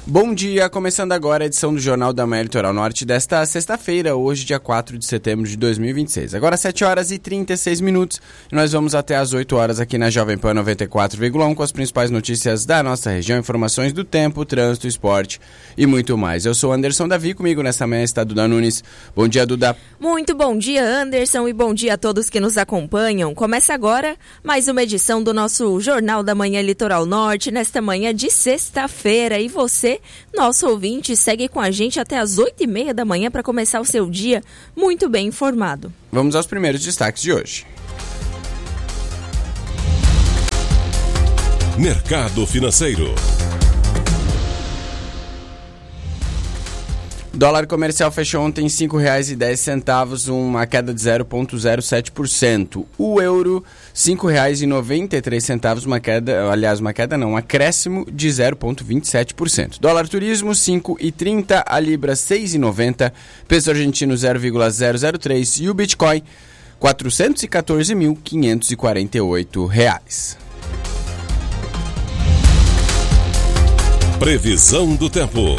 Bom dia, começando agora a edição do Jornal da Manhã Litoral Norte desta sexta-feira, hoje dia 4 de setembro de 2026. Agora 7 horas e 36 minutos e nós vamos até às 8 horas aqui na Jovem Pan 94,1 com as principais notícias da nossa região, informações do tempo, trânsito, esporte e muito mais. Eu sou Anderson Davi, comigo nesta manhã está Duda Nunes. Bom dia, Duda. Muito bom dia, Anderson, e bom dia a todos que nos acompanham. Começa agora mais uma edição do nosso Jornal da Manhã Litoral Norte, nesta manhã de sexta-feira. E você, nosso ouvinte, segue com a gente até as 8h30 da manhã para começar o seu dia muito bem informado. Vamos aos primeiros destaques de hoje. Mercado financeiro. Dólar comercial fechou ontem em R$ 5,10, uma queda de 0,07%. O euro, R$ 5,93, um acréscimo de 0,27%. Dólar turismo, 5,30, a libra, 6,90, peso argentino, 0,003 e o Bitcoin, R$ 414.548. Previsão do tempo.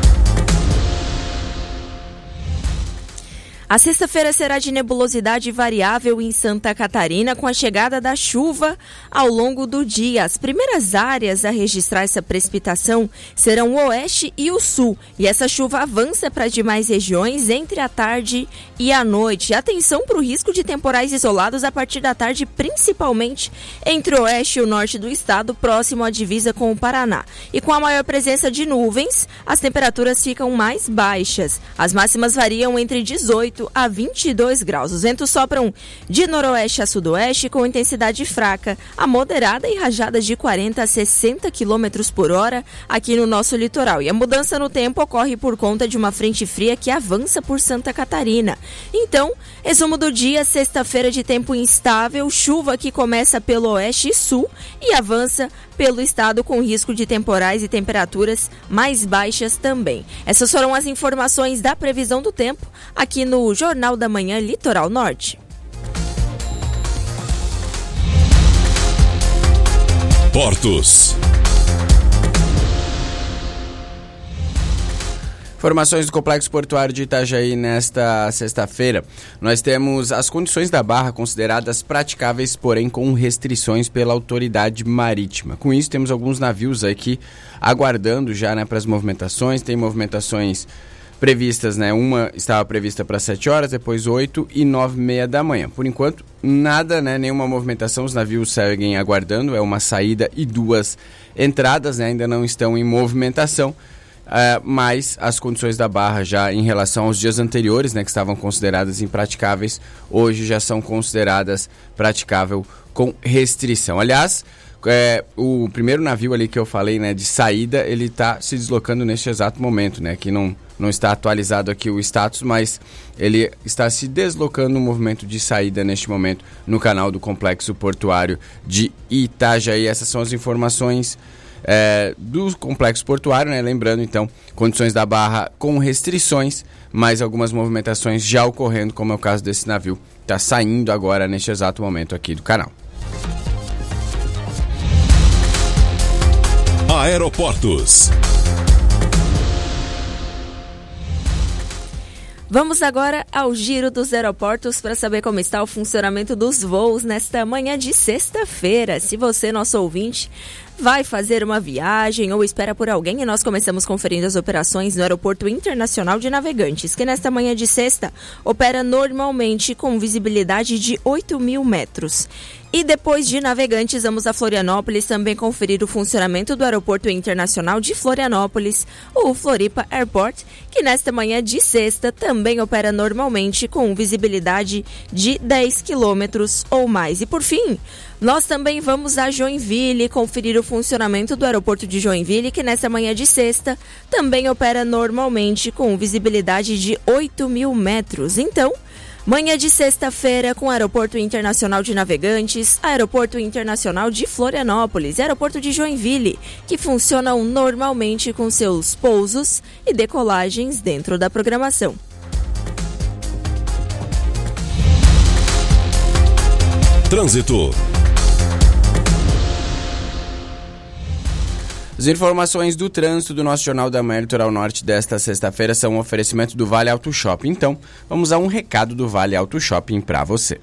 A sexta-feira será de nebulosidade variável em Santa Catarina, com a chegada da chuva ao longo do dia. As primeiras áreas a registrar essa precipitação serão o oeste e o sul. E essa chuva avança para demais regiões entre a tarde e a noite. Atenção para o risco de temporais isolados a partir da tarde, principalmente entre o oeste e o norte do estado, próximo à divisa com o Paraná. E com a maior presença de nuvens, as temperaturas ficam mais baixas. As máximas variam entre 18 a 22 graus. Os ventos sopram de noroeste a sudoeste com intensidade fraca a moderada e rajadas de 40 a 60 km por hora aqui no nosso litoral. E a mudança no tempo ocorre por conta de uma frente fria que avança por Santa Catarina. Então, resumo do dia, sexta-feira de tempo instável, chuva que começa pelo oeste e sul e avança pelo estado com risco de temporais e temperaturas mais baixas também. Essas foram as informações da previsão do tempo aqui no Jornal da Manhã Litoral Norte. Portos. Informações do Complexo Portuário de Itajaí nesta sexta-feira. Nós temos as condições da barra consideradas praticáveis, porém com restrições pela autoridade marítima. Com isso, temos alguns navios aqui aguardando já, para as movimentações. Tem movimentações previstas, uma estava prevista para 7 horas, depois 8 e 9h30 da manhã. Por enquanto, nada, nenhuma movimentação, os navios seguem aguardando, é uma saída e 2 entradas, ainda não estão em movimentação. Mas as condições da barra já em relação aos dias anteriores, que estavam consideradas impraticáveis, hoje já são consideradas praticável com restrição. Aliás, o primeiro navio ali que eu falei, de saída, ele está se deslocando neste exato momento, que não está atualizado aqui o status, mas ele está se deslocando no movimento de saída neste momento no canal do Complexo Portuário de Itajaí. Essas são as informações do Complexo Portuário, lembrando então, condições da barra com restrições, mas algumas movimentações já ocorrendo, como é o caso desse navio, está saindo agora neste exato momento aqui do canal. Aeroportos. Vamos agora ao giro dos aeroportos para saber como está o funcionamento dos voos nesta manhã de sexta-feira. Se você, nosso ouvinte, vai fazer uma viagem ou espera por alguém, e nós começamos conferindo as operações no Aeroporto Internacional de Navegantes, que nesta manhã de sexta opera normalmente com visibilidade de 8.000 metros. E depois de Navegantes, vamos a Florianópolis também conferir o funcionamento do Aeroporto Internacional de Florianópolis, o Floripa Airport, que nesta manhã de sexta também opera normalmente com visibilidade de 10 quilômetros ou mais. E por fim, nós também vamos a Joinville conferir o funcionamento do aeroporto de Joinville, que nesta manhã de sexta também opera normalmente com visibilidade de 8.000 metros. Então, manhã de sexta-feira com Aeroporto Internacional de Navegantes, Aeroporto Internacional de Florianópolis e Aeroporto de Joinville, que funcionam normalmente com seus pousos e decolagens dentro da programação. Trânsito. As informações do trânsito do nosso Jornal da Manhã Litoral Norte desta sexta-feira são um oferecimento do Vale Auto Shopping. Então, vamos a um recado do Vale Auto Shopping para você.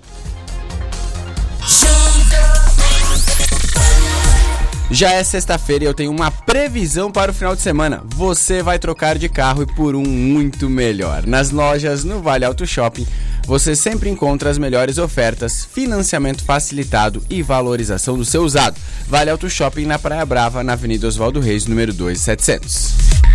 Já é sexta-feira e eu tenho uma previsão para o final de semana. Você vai trocar de carro e por um muito melhor. Nas lojas no Vale Auto Shopping, você sempre encontra as melhores ofertas, financiamento facilitado e valorização do seu usado. Vale Auto Shopping na Praia Brava, na Avenida Oswaldo Reis, número 2700.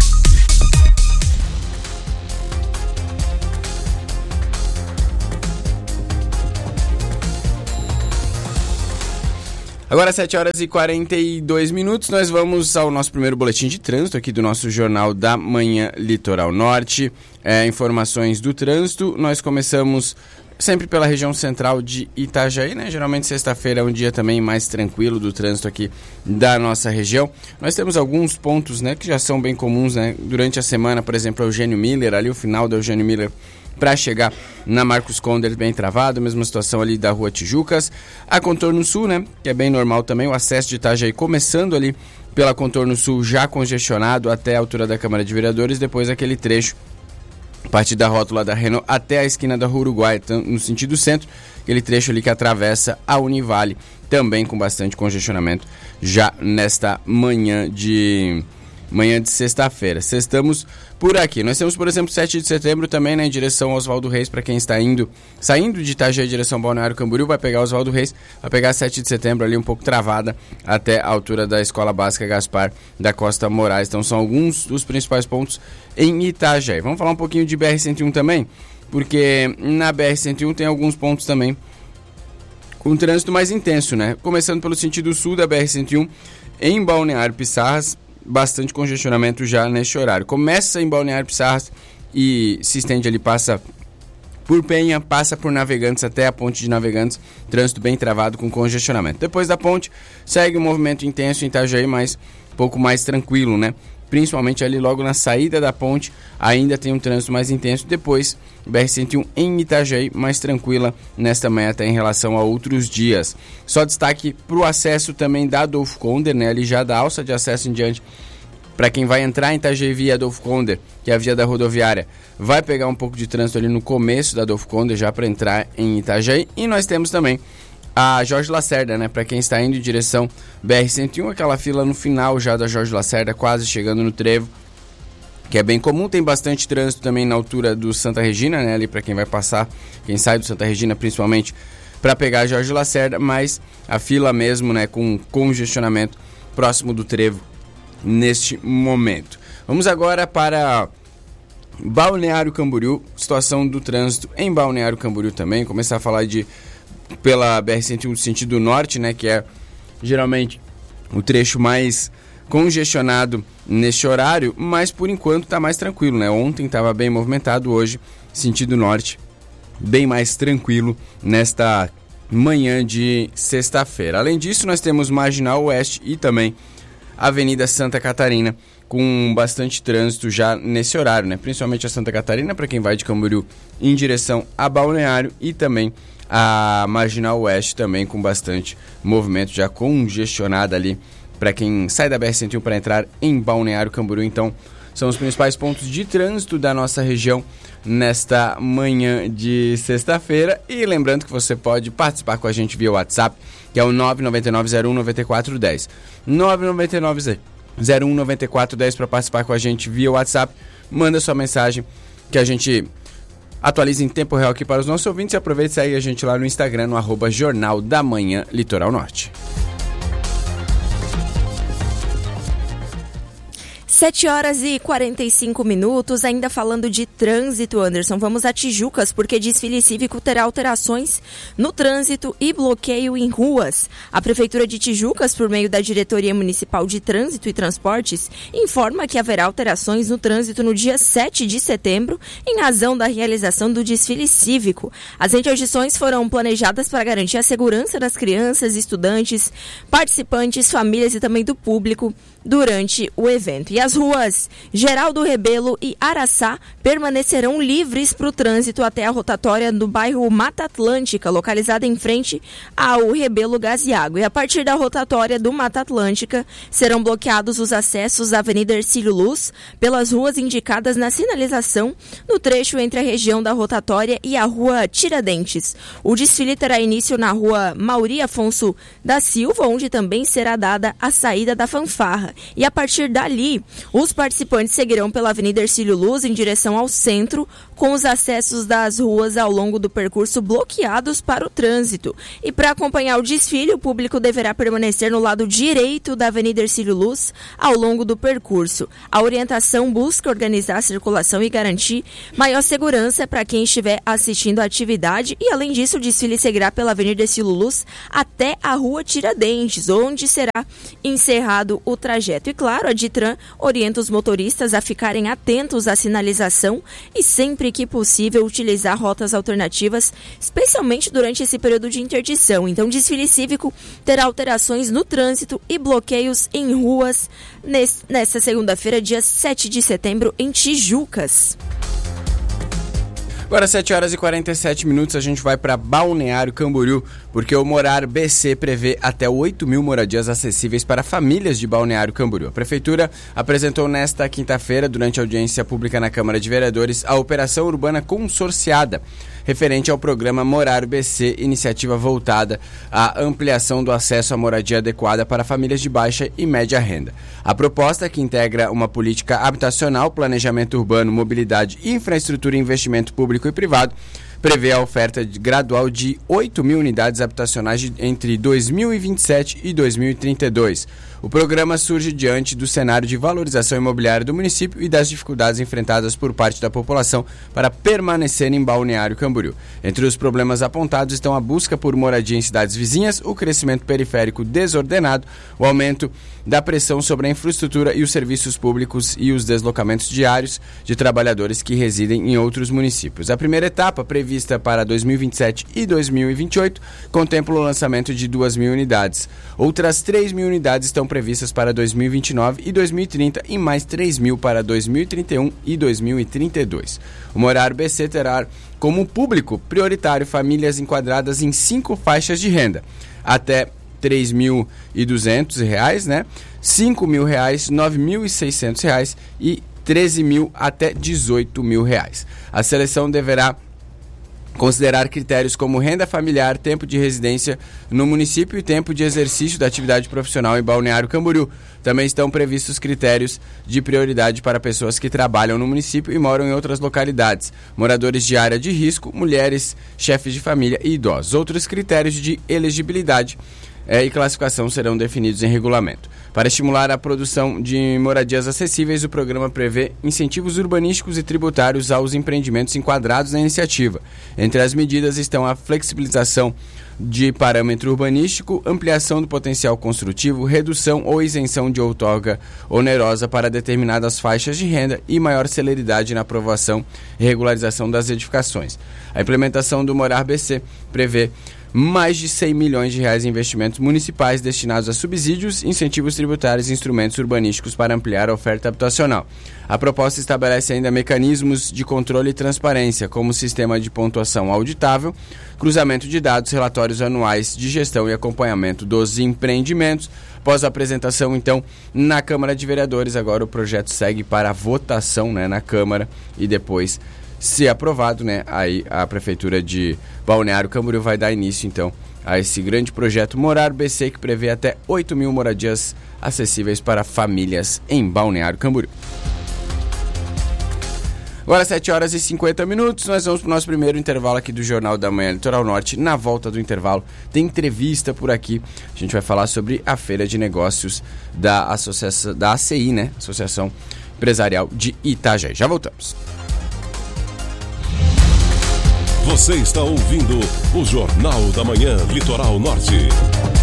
Agora 7 horas e 42 minutos, nós vamos ao nosso primeiro boletim de trânsito aqui do nosso Jornal da Manhã Litoral Norte. Informações do trânsito, nós começamos sempre pela região central de Itajaí, né? Geralmente sexta-feira é um dia também mais tranquilo do trânsito aqui da nossa região. Nós temos alguns pontos, né, que já são bem comuns, né? Durante a semana, por exemplo, Eugênio Miller, ali o final da Eugênio Miller para chegar na Marcos Conder bem travado, mesma situação ali da Rua Tijucas. A Contorno Sul, né, que é bem normal também, o acesso de Itajaí começando ali pela Contorno Sul já congestionado até a altura da Câmara de Vereadores, depois aquele trecho a partir da rótula da Renault até a esquina da Rua Uruguai, no sentido centro, aquele trecho ali que atravessa a Univale, também com bastante congestionamento já nesta manhã de sexta-feira. Sextamos por aqui. Nós temos, por exemplo, 7 de setembro também, né, em direção ao Oswaldo Reis, para quem está saindo de Itajaí em direção ao Balneário Camboriú, vai pegar Oswaldo Reis, vai pegar 7 de setembro ali um pouco travada até a altura da Escola Básica Gaspar da Costa Moraes. Então são alguns dos principais pontos em Itajaí. Vamos falar um pouquinho de BR-101 também, porque na BR-101 tem alguns pontos também com trânsito mais intenso, né? Começando pelo sentido sul da BR-101, em Balneário Pissarras, bastante congestionamento já neste horário. Começa em Balneário Pissarras e se estende ali, passa por Penha, passa por Navegantes até a ponte de Navegantes, trânsito bem travado com congestionamento. Depois da ponte, segue um movimento intenso em Itajaí, mas um pouco mais tranquilo, né? Principalmente ali logo na saída da ponte, ainda tem um trânsito mais intenso. Depois, BR-101 em Itajaí, mais tranquila nesta manhã até em relação a outros dias. Só destaque para o acesso também da Adolfo Conder, né? Ali já da alça de acesso em diante, para quem vai entrar em Itajaí via Adolfo Conder, que é a via da rodoviária, vai pegar um pouco de trânsito ali no começo da Adolfo Conder, já para entrar em Itajaí. E nós temos também a Jorge Lacerda, né? Para quem está indo em direção BR-101, aquela fila no final já da Jorge Lacerda, quase chegando no trevo, que é bem comum. Tem bastante trânsito também na altura do Santa Regina, né? Ali para quem vai passar, quem sai do Santa Regina principalmente, para pegar a Jorge Lacerda, mas a fila mesmo, né? Com congestionamento próximo do trevo neste momento. Vamos agora para Balneário Camboriú, situação do trânsito em Balneário Camboriú também, começar a falar pela BR-101 sentido norte, né, que é geralmente o trecho mais congestionado neste horário, mas por enquanto está mais tranquilo, né? Ontem estava bem movimentado, hoje sentido norte bem mais tranquilo nesta manhã de sexta-feira. Além disso, nós temos Marginal Oeste e também Avenida Santa Catarina com bastante trânsito já nesse horário, né? Principalmente a Santa Catarina para quem vai de Camboriú em direção a Balneário, e também a Marginal Oeste também com bastante movimento, já congestionada ali para quem sai da BR-101 para entrar em Balneário Camboriú. Então, são os principais pontos de trânsito da nossa região nesta manhã de sexta-feira. E lembrando que você pode participar com a gente via WhatsApp, que é o 999-01-9410. 999-01-9410 para participar com a gente via WhatsApp. Manda sua mensagem que a gente atualiza em tempo real aqui para os nossos ouvintes, e aproveite e segue a gente lá no Instagram, no @Jornal da Manhã Litoral Norte. 7 horas e 45 minutos, ainda falando de trânsito, Anderson. Vamos a Tijucas, porque desfile cívico terá alterações no trânsito e bloqueio em ruas. A Prefeitura de Tijucas, por meio da Diretoria Municipal de Trânsito e Transportes, informa que haverá alterações no trânsito no dia 7 de setembro, em razão da realização do desfile cívico. As interdições foram planejadas para garantir a segurança das crianças, estudantes, participantes, famílias e também do público durante o evento. E as As ruas Geraldo Rebelo e Araçá permanecerão livres para o trânsito até a rotatória do bairro Mata Atlântica, localizada em frente ao Rebelo Gás e Água. E a partir da rotatória do Mata Atlântica, serão bloqueados os acessos à Avenida Hercílio Luz pelas ruas indicadas na sinalização no trecho entre a região da rotatória e a rua Tiradentes. O desfile terá início na rua Mauri Afonso da Silva, onde também será dada a saída da fanfarra. E a partir dali, os participantes seguirão pela Avenida Hercílio Luz em direção ao centro, com os acessos das ruas ao longo do percurso bloqueados para o trânsito. E para acompanhar o desfile, o público deverá permanecer no lado direito da Avenida Hercílio Luz ao longo do percurso. A orientação busca organizar a circulação e garantir maior segurança para quem estiver assistindo à atividade. E além disso, o desfile seguirá pela Avenida Hercílio Luz até a rua Tiradentes, onde será encerrado o trajeto. E claro, a Ditran orienta os motoristas a ficarem atentos à sinalização e sempre que possível utilizar rotas alternativas, especialmente durante esse período de interdição. Então, o desfile cívico terá alterações no trânsito e bloqueios em ruas nesta segunda-feira, dia 7 de setembro, em Tijucas. Agora, 7 horas e 47 minutos, a gente vai para Balneário Camboriú, porque o Morar BC prevê até 8 mil moradias acessíveis para famílias de Balneário Camboriú. A Prefeitura apresentou nesta quinta-feira, durante a audiência pública na Câmara de Vereadores, a Operação Urbana Consorciada, referente ao programa Morar BC, iniciativa voltada à ampliação do acesso à moradia adequada para famílias de baixa e média renda. A proposta, que integra uma política habitacional, planejamento urbano, mobilidade, infraestrutura e investimento público e privado, prevê a oferta gradual de 8 mil unidades habitacionais entre 2027 e 2032. O programa surge diante do cenário de valorização imobiliária do município e das dificuldades enfrentadas por parte da população para permanecer em Balneário Camboriú. Entre os problemas apontados estão a busca por moradia em cidades vizinhas, o crescimento periférico desordenado, o aumento da pressão sobre a infraestrutura e os serviços públicos e os deslocamentos diários de trabalhadores que residem em outros municípios. A primeira etapa, prevista para 2027 e 2028, contempla o lançamento de 2 mil unidades. Outras 3 mil unidades estão previstas para 2029 e 2030 e mais 3 mil para 2031 e 2032. O Morar BC terá como público prioritário famílias enquadradas em 5 faixas de renda, até R$ 3.200, né? R$ 5.000, R$ 9.600 e R$ 13.000 até R$ 18.000. A seleção deverá considerar critérios como renda familiar, tempo de residência no município e tempo de exercício da atividade profissional em Balneário Camboriú. Também estão previstos critérios de prioridade para pessoas que trabalham no município e moram em outras localidades, moradores de área de risco, mulheres, chefes de família e idosos. Outros critérios de elegibilidade e classificação serão definidos em regulamento. Para estimular a produção de moradias acessíveis, o programa prevê incentivos urbanísticos e tributários aos empreendimentos enquadrados na iniciativa. Entre as medidas estão a flexibilização de parâmetro urbanístico, ampliação do potencial construtivo, redução ou isenção de outorga onerosa para determinadas faixas de renda e maior celeridade na aprovação e regularização das edificações. A implementação do Morar BC prevê mais de 100 milhões de reais em investimentos municipais destinados a subsídios, incentivos tributários e instrumentos urbanísticos para ampliar a oferta habitacional. A proposta estabelece ainda mecanismos de controle e transparência, como sistema de pontuação auditável, cruzamento de dados, relatórios anuais de gestão e acompanhamento dos empreendimentos. Após a apresentação, então, na Câmara de Vereadores, agora o projeto segue para a votação, né, na Câmara e depois, se aprovado, né, aí a Prefeitura de Balneário Camboriú vai dar início, então, a esse grande projeto Morar BC, que prevê até 8 mil moradias acessíveis para famílias em Balneário Camboriú. Agora 7 horas e 50 minutos, nós vamos para o nosso primeiro intervalo aqui do Jornal da Manhã Litoral Norte. Na volta do intervalo tem entrevista por aqui, a gente vai falar sobre a Feira de Negócios da Associação, da ACI, né, Associação Empresarial de Itajaí. Já voltamos. Você está ouvindo o Jornal da Manhã Litoral Norte.